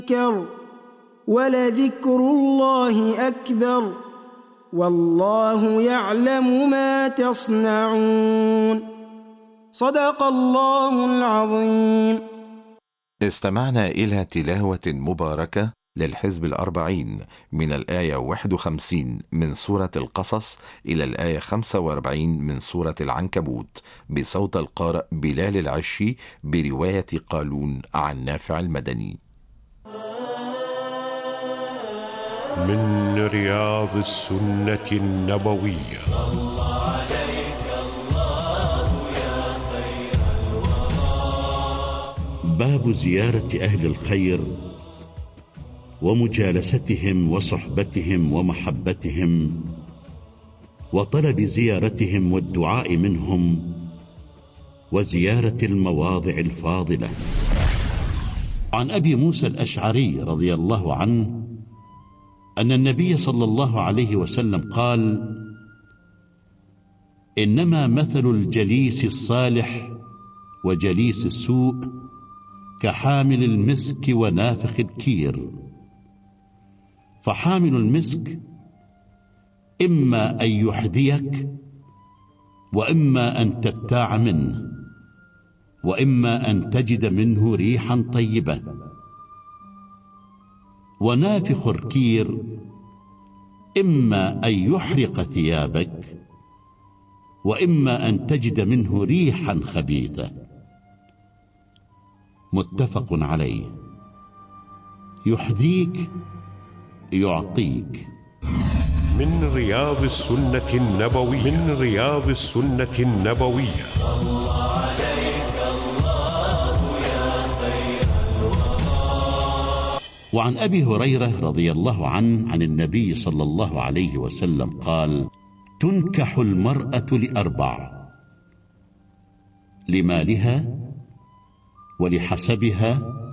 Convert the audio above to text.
ولذكر الله أكبر والله يعلم ما تصنعون. صدق الله العظيم. استمعنا إلى تلاوة مباركة للحزب 40 من الآية 51 من سورة القصص إلى الآية 45 من سورة العنكبوت بصوت القارئ بلال العشي برواية قالون عن نافع المدني. من رياض السنة النبوية. صلى عليك الله يا خير الورى. باب زيارة أهل الخير ومجالستهم وصحبتهم ومحبتهم وطلب زيارتهم والدعاء منهم وزيارة المواضع الفاضلة. عن أبي موسى الأشعري رضي الله عنه أن النبي صلى الله عليه وسلم قال: إنما مثل الجليس الصالح وجليس السوء كحامل المسك ونافخ الكير، فحامل المسك إما أن يحذيك وإما أن تبتاع منه وإما أن تجد منه ريحا طيبة، ونافخ الكير إما أن يحرق ثيابك وإما أن تجد منه ريحا خبيثة. متفق عليه. يحذيك يعطيك. من رياض السنة النبوية. من رياض السنة النبوية. صلى عليك الله يا خير الورى. وعن أبي هريرة رضي الله عنه عن النبي صلى الله عليه وسلم قال: تنكح المرأة ل4: لمالها ولحسبها